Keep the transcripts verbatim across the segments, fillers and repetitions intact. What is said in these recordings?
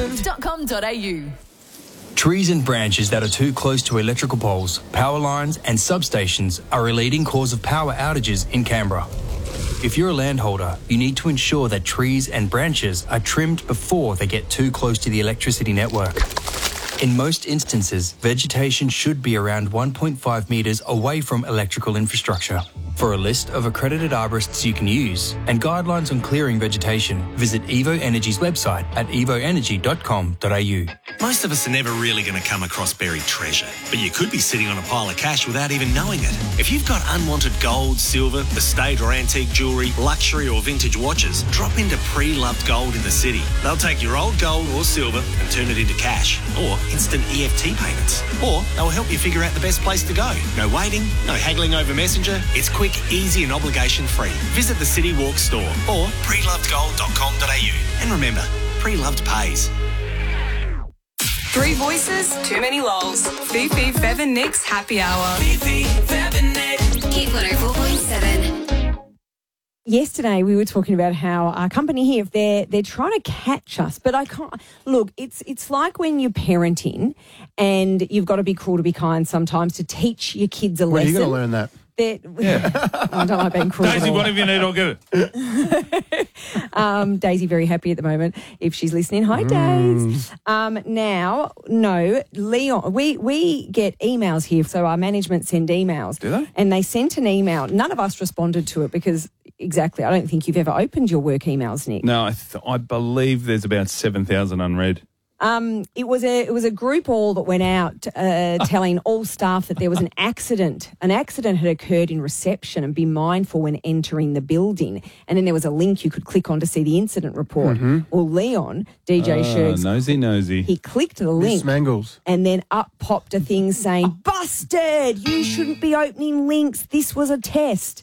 approved dot com dot a u. Trees and branches that are too close to electrical poles, power lines and substations are a leading cause of power outages in Canberra. If you're a landholder, you need to ensure that trees and branches are trimmed before they get too close to the electricity network. In most instances, vegetation should be around one point five metres away from electrical infrastructure. For a list of accredited arborists you can use and guidelines on clearing vegetation, visit Evo Energy's website at evo energy dot com dot a u. Most of us are never really going to come across buried treasure, but you could be sitting on a pile of cash without even knowing it. If you've got unwanted gold, silver, estate or antique jewellery, luxury or vintage watches, drop into Pre-Loved Gold in the city. They'll take your old gold or silver and turn it into cash or instant E F T payments. Or they'll help you figure out the best place to go. No waiting, no haggling over Messenger. It's quick, easy and obligation-free. Visit the City Walk store or pre loved gold dot com dot a u. And remember, Pre-Loved pays. Three voices, too many lols. Fifi, Fev and Nick's happy hour. Fifi, Fev and Nick. Hit one oh four point seven. Yesterday we were talking about how our company here, if they're they're trying to catch us, but I can't look. It's it's like when you're parenting, and you've got to be cruel to be kind sometimes to teach your kids a Where lesson. are you going to learn that? Yeah. I don't like being cruel. Daisy, whatever you need, I'll get it. um, Daisy very happy at the moment if she's listening. Hi, Daisy. Um, now, no, Leon, we, we get emails here, so our management send emails. Do they? And they sent an email. None of us responded to it because, exactly, I don't think you've ever opened your work emails, Nick. No, I, th- I believe there's about seven thousand unread. Um, it was a it was a group all that went out uh, telling all staff that there was an accident. An accident had occurred in reception and be mindful when entering the building. And then there was a link you could click on to see the incident report. Mm-hmm. Well, Leon, D J Oh, Shergs, nosy, nosy. he clicked the Miss link Mangles. and then up popped a thing saying, busted, you shouldn't be opening links. This was a test.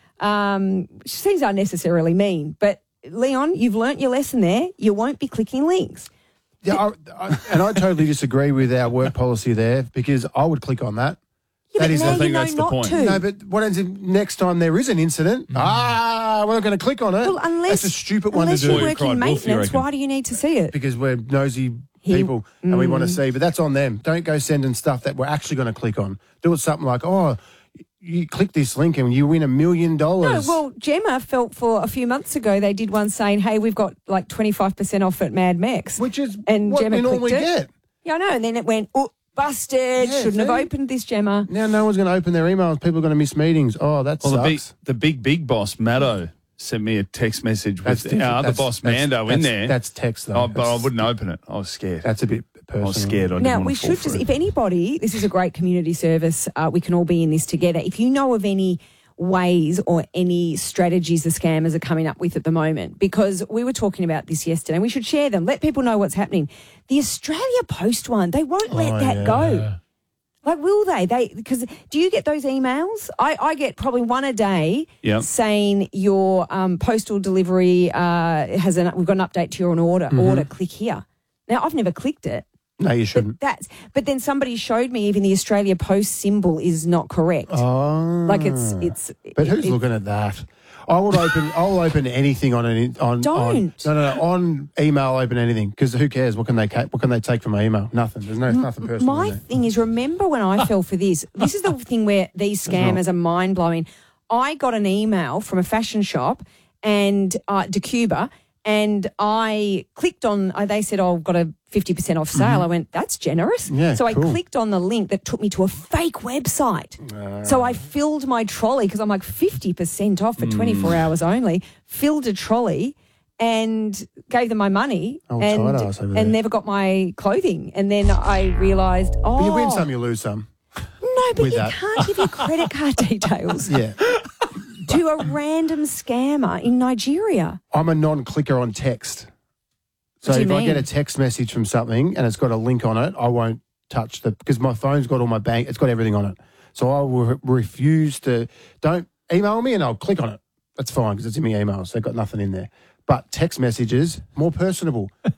Um, which seems unnecessarily mean. But, Leon, you've learnt your lesson there. You won't be clicking links. Yeah, I, I, and I totally disagree with our work policy there because I would click on that. Yeah, that but is, now I you think know that's the not point. to. No, but what happens if next time there is an incident? Mm. Ah, we're not going to click on it. Well, unless, that's a stupid one to unless do. you Boy, work cried in wolf, you maintenance, reckon? why do you need to see it? Because we're nosy He- people and we want to Mm. see, but that's on them. Don't go sending stuff that we're actually going to click on. Do it something like, oh, you click this link and you win a million No, dollars. well, Gemma felt for a few months ago they did one saying, hey, we've got like twenty-five percent off at Mad Mex. Which is and what Gemma we normally clicked it. get. Yeah, I know. And then it went, oh, busted. Yeah, Shouldn't have see? opened this, Gemma. Now no one's going to open their emails. People are going to miss meetings. Oh, that Well, the big, sucks. the big, big boss, Maddo, sent me a text message That's with different. our other That's- boss, that's- Mando, in that's- there. That's text, though. Oh, but I That's- wouldn't open it. I was scared. That's a bit personal. I was scared. I didn't Now, want we to fall should just, for it. if anybody, this is a great community service, uh, we can all be in this together. If you know of any ways or any strategies the scammers are coming up with at the moment, because we were talking about this yesterday and we should share them, let people know what's happening. The Australia Post one, they won't let Oh, that yeah. go. Like, will they? They because do you get those emails? I, I get probably one a day Yep. saying your um, postal delivery uh, has an we've got an update to your order. Mm-hmm. Order, click here. Now I've never clicked it. No, you shouldn't. But that's but then somebody showed me even the Australia Post symbol is not correct. Oh. Like it's it's. But who's it- looking at that? I would open. I'll open anything on an on. Don't. On, no, no, no. On email, I'll open anything because who cares? What can they? ca- What can they take from my email? Nothing. There's no nothing personal. My in there. thing is, remember when I fell for this? This is the thing where these scammers are mind blowing. I got an email from a fashion shop and uh, DeCuba, and I clicked on. Uh, they said, "Oh, I've got a fifty percent off sale." I went, "That's generous." Yeah, so I cool. clicked on the link that took me to a fake website. So I filled my trolley because I'm like fifty percent off for twenty-four hours only. Filled a trolley. And gave them my money Oh, and, tight ass over there. and never got my clothing. And then I realised, oh. But you win some, you lose some. No, but with you that. can't give your credit card details Yeah, to a random scammer in Nigeria. I'm a non-clicker on text. So What do if you I get mean? a text message from something and it's got a link on it, I won't touch the because my phone's got all my bank. It's got everything on it. So I will re- refuse to. Don't email me and I'll click on it. That's fine because it's in my emails. They've got nothing in there. But text messages, more personable.